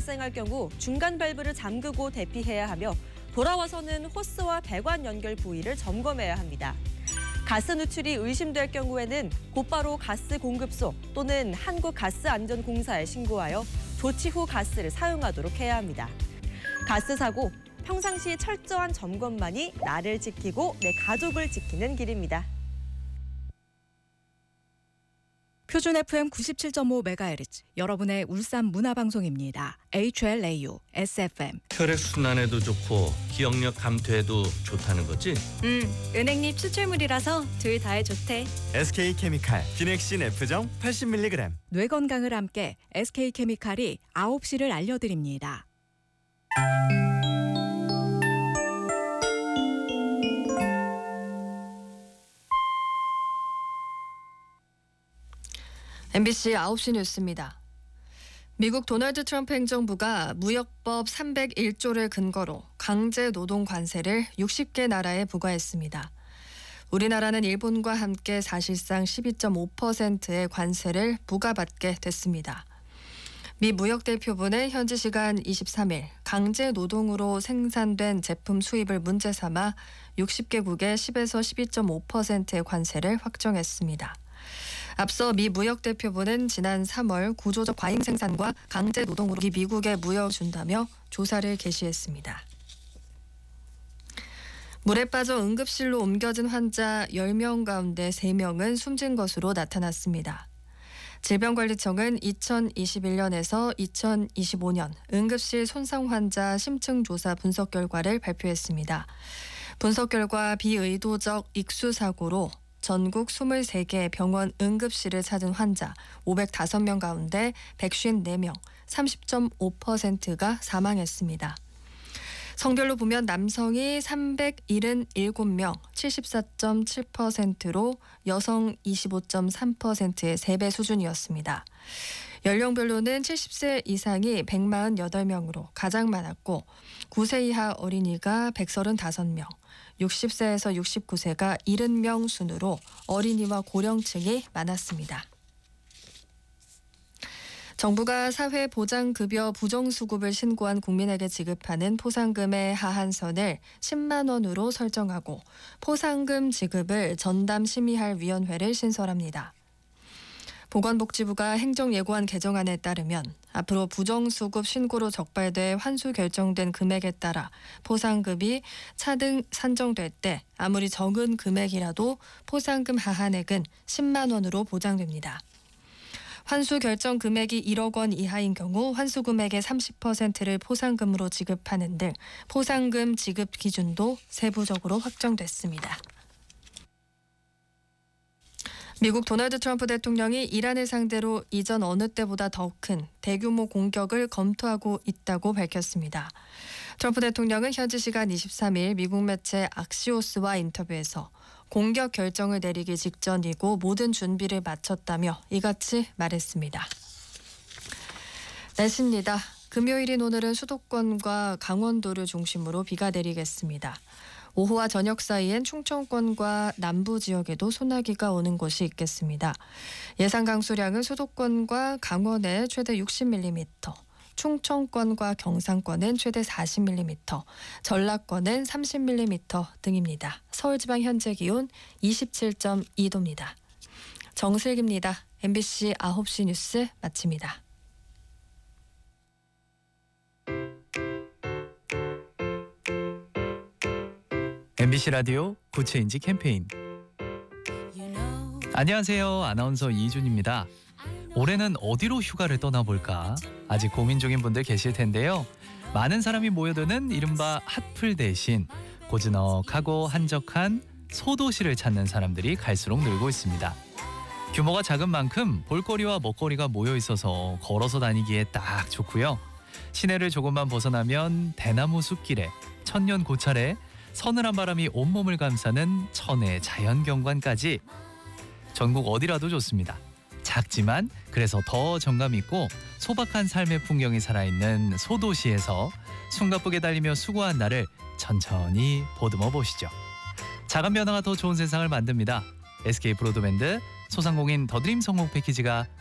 발생할 경우 중간 밸브를 잠그고 대피해야 하며 돌아와서는 호스와 배관 연결 부위를 점검해야 합니다. 가스 누출이 의심될 경우에는 곧바로 가스 공급소 또는 한국가스안전공사에 신고하여 조치 후 가스를 사용하도록 해야 합니다. 가스 사고, 평상시 철저한 점검만이 나를 지키고 내 가족을 지키는 길입니다. 표준 FM 97.5MHz, 여러분의 울산 문화방송입니다. HLAU, SFM. 혈액순환에도 좋고 기억력 감퇴에도 좋다는 거지? 은행잎 추출물이라서 둘 다에 좋대. SK케미칼 비넥신 F정 80mg. 뇌 건강을 함께 SK케미칼이 9시를 알려드립니다. MBC 9시 뉴스입니다. 미국 도널드 트럼프 행정부가 무역법 301조를 근거로 강제 노동 관세를 60개 나라에 부과했습니다. 우리나라는 일본과 함께 사실상 12.5%의 관세를 부과받게 됐습니다. 미 무역대표부는 현지 시간 23일 강제 노동으로 생산된 제품 수입을 문제 삼아 60개국에 10에서 12.5%의 관세를 확정했습니다. 앞서 미 무역대표부는 지난 3월 구조적 과잉 생산과 강제 노동으로 미국에 무역을 준다며 조사를 개시했습니다. 물에 빠져 응급실로 옮겨진 환자 10명 가운데 3명은 숨진 것으로 나타났습니다. 질병관리청은 2021년에서 2025년 응급실 손상 환자 심층 조사 분석 결과를 발표했습니다. 분석 결과 비의도적 익수 사고로 전국 23개 병원 응급실을 찾은 환자 505명 가운데 154명, 30.5%가 사망했습니다. 성별로 보면 남성이 377명, 74.7%로 여성 25.3%의 3배 수준이었습니다. 연령별로는 70세 이상이 148명으로 가장 많았고 9세 이하 어린이가 135명, 60세에서 69세가 70명 순으로 어린이와 고령층이 많았습니다. 정부가 사회보장급여 부정수급을 신고한 국민에게 지급하는 포상금의 하한선을 10만 원으로 설정하고 포상금 지급을 전담심의할 위원회를 신설합니다. 보건복지부가 행정예고안 개정안에 따르면 앞으로 부정수급 신고로 적발돼 환수 결정된 금액에 따라 포상금이 차등 산정될 때 아무리 적은 금액이라도 포상금 하한액은 10만 원으로 보장됩니다. 환수 결정 금액이 1억 원 이하인 경우 환수 금액의 30%를 포상금으로 지급하는 등 포상금 지급 기준도 세부적으로 확정됐습니다. 미국 도널드 트럼프 대통령이 이란을 상대로 이전 어느 때보다 더 큰 대규모 공격을 검토하고 있다고 밝혔습니다. 트럼프 대통령은 현지 시간 23일 미국 매체 악시오스와 인터뷰에서 공격 결정을 내리기 직전이고 모든 준비를 마쳤다며 이같이 말했습니다. 날씨입니다. 금요일인 오늘은 수도권과 강원도를 중심으로 비가 내리겠습니다. 오후와 저녁 사이엔 충청권과 남부 지역에도 소나기가 오는 곳이 있겠습니다. 예상 강수량은 수도권과 강원에 최대 60mm, 충청권과 경상권은 최대 40mm, 전라권은 30mm 등입니다. 서울지방 현재 기온 27.2도입니다. 정슬기입니다. MBC 9시 뉴스 마칩니다. MBC 라디오 구체인지 캠페인. 안녕하세요. 아나운서 이준입니다. 올해는 어디로 휴가를 떠나볼까? 아직 고민 중인 분들 계실 텐데요. 많은 사람이 모여드는 이른바 핫플 대신 고즈넉하고 한적한 소도시를 찾는 사람들이 갈수록 늘고 있습니다. 규모가 작은 만큼 볼거리와 먹거리가 모여 있어서 걸어서 다니기에 딱 좋고요. 시내를 조금만 벗어나면 대나무 숲길에 천년 고찰에 서늘한 바람이 온몸을 감싸는 천혜 자연경관까지 전국 어디라도 좋습니다. 작지만 그래서 더 정감 있고 소박한 삶의 풍경이 살아있는 소도시에서 숨가쁘게 달리며 수고한 나를 천천히 보듬어 보시죠. 작은 변화가 더 좋은 세상을 만듭니다. SK 브로드밴드 소상공인 더드림 성공 패키지가